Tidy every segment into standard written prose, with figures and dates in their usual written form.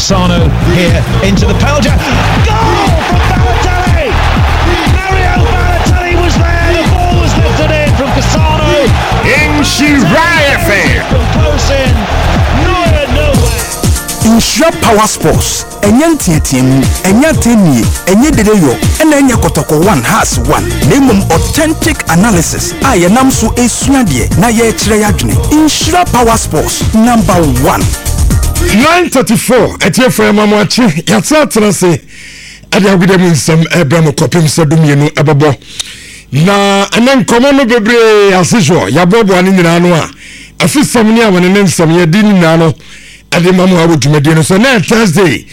Cassano here into the penalty. Goal from Balotelli! Mario Balotelli was there. The ball was lifted in from Cassano. In Shiraya Fair. From close in. Nowhere. Insure Power Sports. Enyan tietiem, enya teni, enye dedeyo, ena enya kotoko 1 has 1. Name authentic analysis. Aye nam so esuadie na ye kire yadwene. Insure Power Sports number 1. 9:34 etie for mamachi yatsa trase ade agudem nsam ebram kopim sadumienu ebebo na anan komono bebre asejo yabobo ani nyina no a afisam ni awone ne nsam ye di nyina no ade mamu awodumade no so na Thursday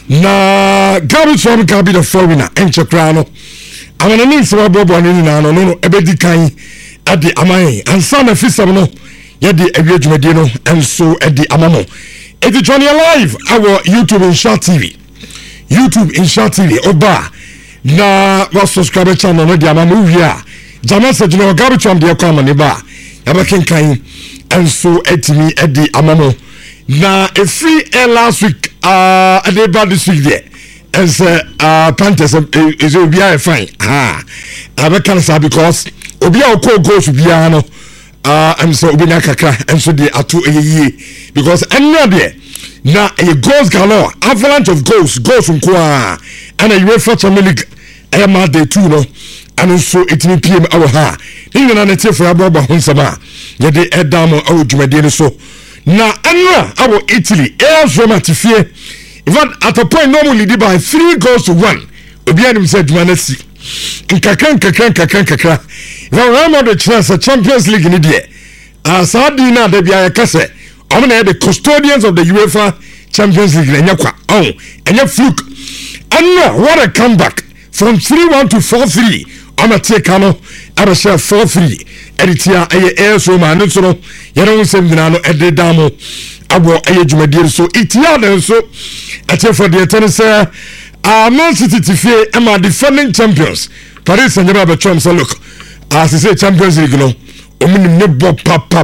na Gabriel can be the foreigner enchekra no awone ne nsam abobo ani nyina no no ebedi kan ade amai ansa na afisam no ye di awiedumade no enso ade amamo. It's Johnny Alive, our YouTube Insha TV. YouTube Insha TV, Oba. Na was subscribe channel no dia movie. Jama said no garbage on the account ni ba. Yaba kenkan and so etimi edi amamo. Na a free air last week at the bad this week there. And say Panthers is obi fine. Aba can say because obi a ko go to biano. And so we nakaka and so they are too because another now a goals galore avalanche of goals from Kwa and a UEFA Champions League Emma Day 2 no and so it will PM our ha in an native for Abba Hunsama yet the Edamo our Jumadine so now our Italy airs romantifie even at a point normally they by 3 goals to 1 Obianim said Manesi kakra Real Madrid chance a Champions League in the Sadina de Bia Kase. I'm the custodians of the UEFA Champions League and your fluke. And what a comeback from 3-1 to 4-3. I'm a Tekano, I'm a share 4-3. Editia air so man so you don't send Nano at the Damo. Abo age Madir so Itiana so at for the tennis Man City Tife Emma defending champions. Paris Saint-Germain Trump so look. As I say Champions League no omini nebo papa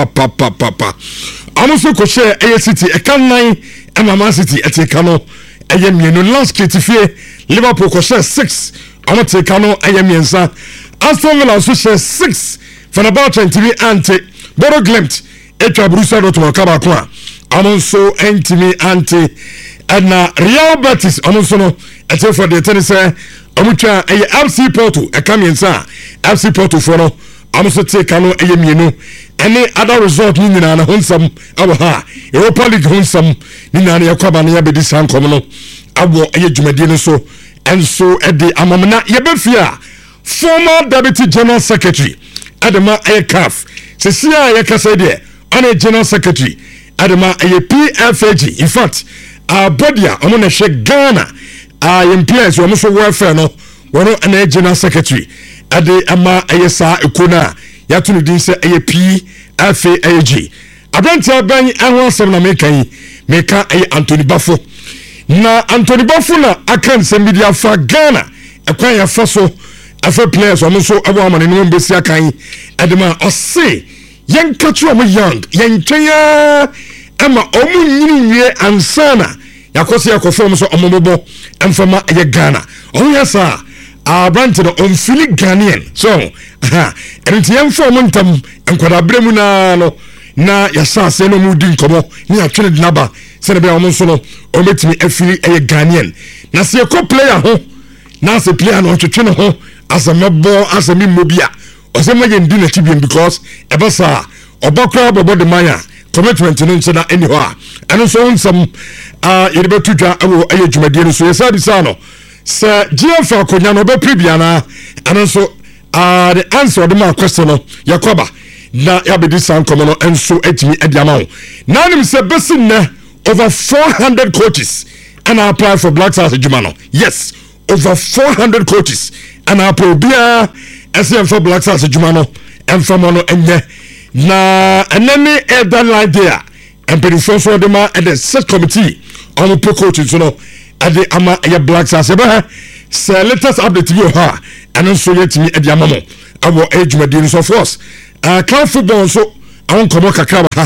amuso ko share City e kan 9 Man City etekano ayemienu last critifie Liverpool ko share 6 amatekano ayemiensa Aston Villa so share 6 Fenerbahce TV ante Bodo Glimt etwa Borussia Dortmund kaba kwa amuso ntimi ante na Real Betis amuso no ete for the tennis Amucha eye FC Porto ekamiensa FC Porto for no amuso take no eye mienu any other result ni nyina na honsam awa Europa League honsam ni na na yakwaba na yabedi sankom no abo eye dwumade no so enso ede amamna yebefia former deputy general secretary adema eye CAF sesia eye kasa de on general secretary adema eye PFAG in fact bodia omona she Ghana employees who so welfare no one an general secretary ade ama ayesa ekona yatunu din se PFAG abrantia ban ehwasem na meka Anthony Bafo na Anthony Bafo na akan se media fa Ghana ekwan ya fa so afa players who so abo amane no mbesi akan adema ose yen kachu am young yen twaya ama omu nyinwie ansana yakosi yakofom so omomobo emfama ye Ghana oyasa branch no onfili Ghanaian so enti emfom ntam enkwada bremu na no na yasa se no mudi nkomo ni atwene dinaba se be omo so no ometimi afili ye Ghanaian na se ko player ho na se player no twetwe ho asamebo asami mobia osema ye ndi na tibien because ebasa obakra bobo de maya commitment no nchena anywhere and so on some yebe tudwa awo aye dwumadie no so yesa bisa no se GFA akonya no be pribia na and so the answer the my question no yakoba na yabedi sankom no enso etimi ediama na nim se besin na over 400 coaches and I apply for Black Stars Jumano. Yes, over 400 coaches and I apply bia SM for Black Stars Jumano and for mono enye na enemy that line there and pretty for the man at the set committee on the coaches so no at the ama Black Stars so let us update you ha and also yet me at the amamo our age medin so force can football so I won't come kakra ha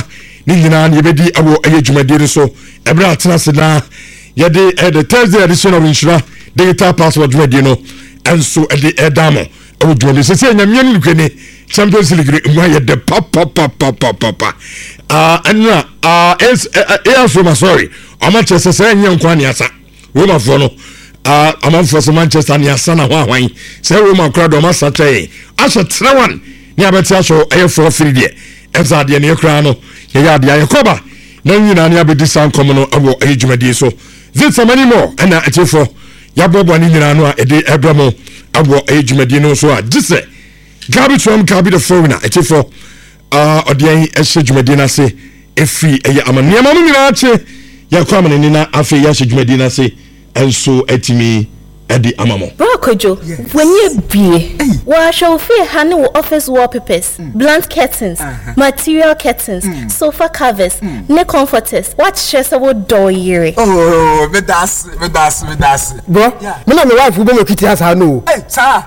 ni nyina ne bedi awo eye dwumadi so ebra atena se na ye de the Thursday edition of Insura digital password dwumadi no enso de edamo awo dwumadi se se nyamien lukene Champions League mwa ye de papa anna so sorry Manchester say nyankwa ne asa Roma for no amanfo so Manchester ne asa na hwan say Roma kra do masa tey asha trewan ne abeti aso for free there efza de ne kra no ye ya de yakoba na nyina ne abedi san kom no awo ejumadi so zitsa many more na etifo ya bobo ne nyina no ede ebramo awo ejumadi no so a gise Gabi from Gabi the foreigner etifo odian ehye dwumadi na se efi eye amane ma mu nyina che ya kwam ne na afi ya hye dwumadi na se enso etimi edi amamo Brokojo when you be wa show free hane wo office wallpapers blunt curtains material curtains sofa covers ne comforters what shese wo do yire oh me das bro me na me wife wo be kiti asa no eh sa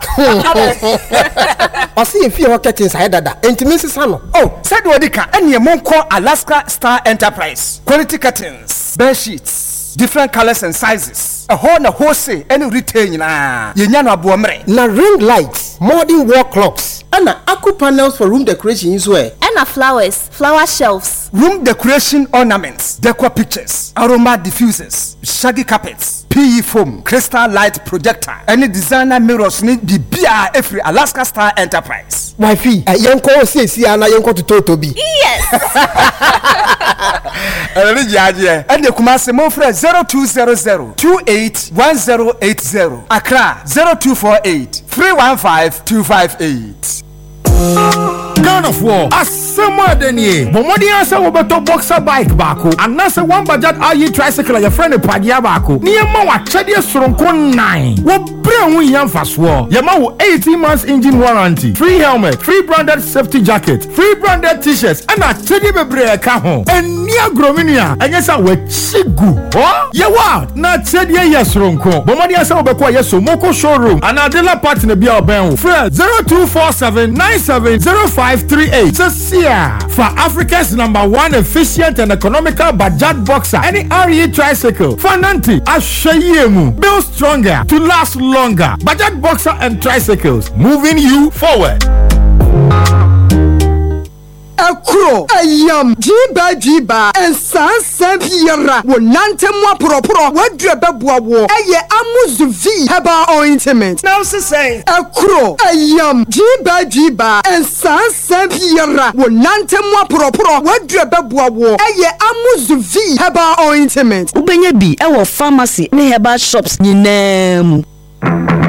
o see free curtains I dada entimi sisa no oh said we dika ene monko Alaska Star Enterprise quality curtains bed sheets different colors and sizes a whole na wholesale any retail na yenya no aboomre na ring lights modern wall clocks and aqua panels for room decoration as well and flowers flower shelves room decoration ornaments decor pictures aroma diffusers shaggy carpets PE foam crystal light projector any designer mirrors need be bia every Alaska Star Enterprise wifi yenko see na yenko to bi yes ele jaje and the Kumasi mo frɛ 0200281080 Accra 0248 315 258 Gun of War asema denie bomodi ansa wo beto boxer bike bako anase one budget ayi tricycle ya friend padia bako niema wa chede soronko 9 wo bre hu yamfa so yema wo 18 months engine warranty free helmet free branded safety jacket free branded t-shirts ana chede bebre ka ho eni agrominia anyesa we chigu oh yewa na chede ye soronko bomodi ansa wo beko yeso moko showroom ana dealer partner bia oben wo 0247970538 Sasia for Africa's #1 efficient and economical budget boxer any RE tricycle Fananti Ashayemu build stronger to last longer budget boxer and tricycles moving you forward. Akro ayam jiba and san biara wo nantemwa propro wadre beboa wo eye amuzuvi heba ointment now say akro ayam jiba and san biara wo nantemwa propro wadre beboa wo eye amuzuvi heba ointment ubenya bi e wo pharmacy ne herbal shops nyinam